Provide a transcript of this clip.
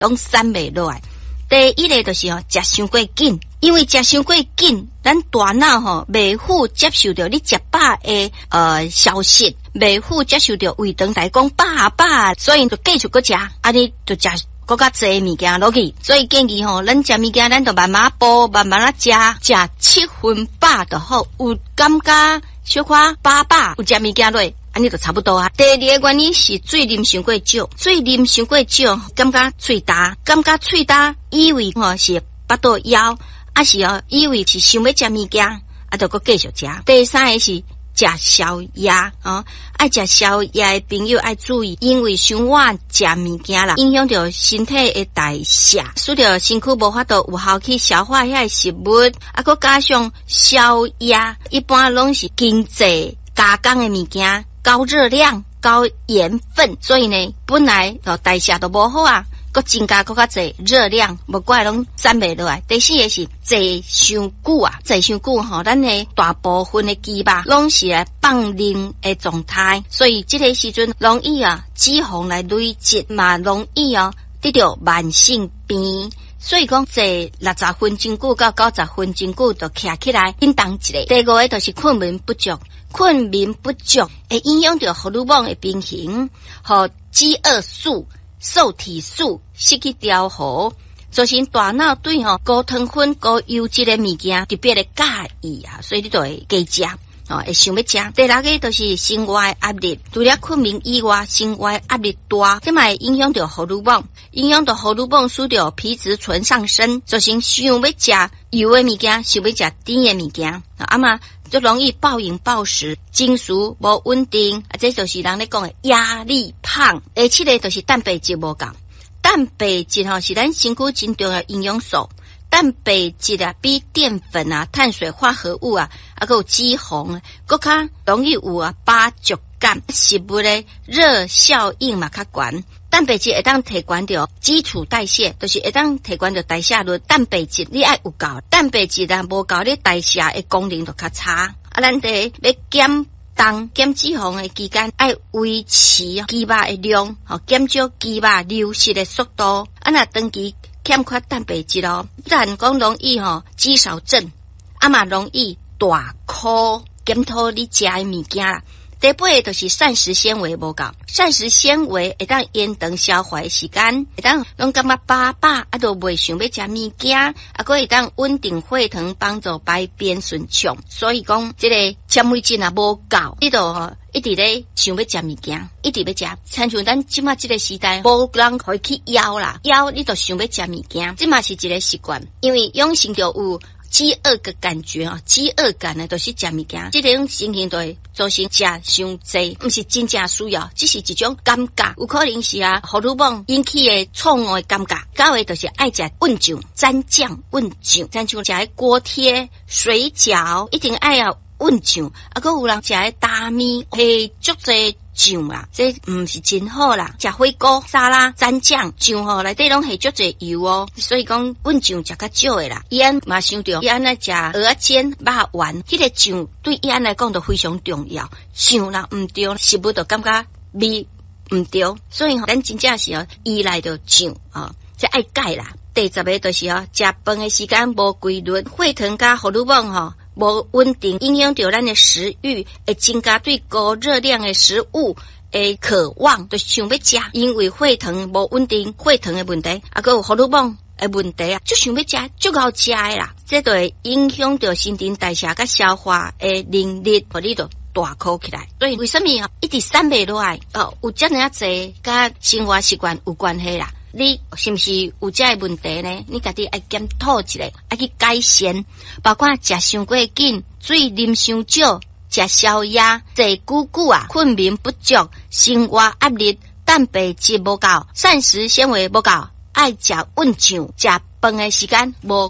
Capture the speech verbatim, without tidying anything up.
拢散袂落来。第一个就是哦，食伤过紧，因为食伤过紧，咱大脑吼未符接受到你食饱的呃消息，未符接受到胃肠来讲饱饱，所以就继续搁食，安尼就食搁较侪物件落去。所以建议吼，咱食物件咱就慢慢补，慢慢啊食，食七分饱就好。有感觉小可饱饱，有食物件落。安尼就差不多啊。第二个原因是水啉伤过少，水啉伤过少，感觉喙焦，感觉喙焦，以为吼是巴肚枵，啊是哦，以为是想要食物件，啊就搁继续食。第三个是食宵夜哦，爱食宵夜的朋友爱注意，因为伤晚食物件啦，影响到身体的代谢，使到身躯无法度有效去消化遐食物，啊，搁加上宵夜一般拢是经济加工的物件。高热量、高盐分，所以呢，本来就代谢都无好啊，佮增加佮较侪热量，无怪拢散袂落来。第四个是坐伤久啊，坐伤久吼，咱的大部分的肌肉拢是来放冷的状态，所以这个时阵容易啊脂肪来累积嘛，容易哦得到慢性病。所以讲坐六十分钟久到九十分钟久就徛起来，叮当一个。第五个就是困眠不足。困眠不足会影响到荷尔蒙的平衡，和饥饿素、受体素失去调和，造成大脑对吼高糖分、高油脂的物件特别的介意啊，所以你就会加食。哦，会想要食。第六个就是生活的压力，除了困眠以外，生活的压力大，这嘛会影响到荷尔蒙，影响到荷尔蒙使到皮质醇上升，造成想要食油的物件，想要食甜的物件，啊嘛就容易暴饮暴食，情绪无稳定，啊，这就是人咧讲的压力胖。第七个就是蛋白质无够，蛋白质吼是咱身躯真重要营养素。蛋白质啊，比淀粉啊、碳水化合物啊，啊，还有脂肪啊，更较容易有啊饱足感，食物的热效应嘛较悬。蛋白质会当提悬到基础代谢，就是会当提悬到代谢率。蛋白质你爱有够，蛋白质啊无够，你代谢的功能就较差。啊，咱得要减重、减脂肪的期间，爱维持肌肉的量，吼，减少肌肉流失的速度。啊，那长期欠缺蛋白质咯，咱讲容易吼肌少症，啊嘛容易大哭，检讨你食的物件啦。第八个就是膳食纤维无够，膳食纤维会当延长消化的时间，会当拢感觉饱饱，啊都袂想要食物件，啊佫会当稳定血糖，帮助排便顺畅。所以讲，这个纤维质啊无够，你就吼一直咧想要食物件，一直要食。亲像咱即马这个时代，无人可以去枵啦，枵你就想要食物件，这嘛是一个习惯，因为养成就有饥饿的感觉啊，饥饿感呢都是食物件，这种情形就会造成食伤济，不是真正需要，只是一种感觉，有可能是啊荷尔蒙引起的错误的感觉。到位就是爱食温酱、蘸酱、温酱，蘸酱食的锅贴、水饺，一定爱要温酱，啊，佮有人食的大面配足济酱啦，这唔是真好啦。食火锅、沙拉、蘸酱酱吼，内底拢系足济油哦，所以讲温酱食较少的啦。伊安嘛想到，伊安来食蚵仔煎、肉丸，迄个酱对伊安来讲都非常重要。酱啦唔对，食物就感觉味唔对，所以吼，咱真正是哦依赖着酱啊，即爱改啦。第十个就是哦，食饭的时间无规律，血糖加荷尔蒙吼。无稳定，影响到咱的食欲，会增加对高热量的食物的渴望，就想要食，因为血糖无稳定，血糖的问题，啊，还有荷尔蒙的问题啊，就想要食，就好食的啦，这就会影响到新陈代谢甲消化的能力，互你就大哭起来。所以为什么啊，一直散袂落来？哦，有遮尔济甲生活习惯有关系啦。你是不是有这个问题呢？你家己爱检讨一下，爱去改善，包括食伤过紧、水啉伤少、食宵夜、坐久久啊、困眠不足、生活压力、蛋白质无够、膳食纤维无够，爱食温酱、食饭的时间无